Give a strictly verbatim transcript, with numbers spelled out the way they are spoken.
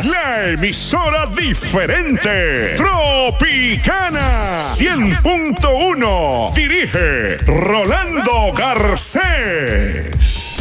la emisora diferente. Tropicana cien punto uno. Dirige Rolando Garcés.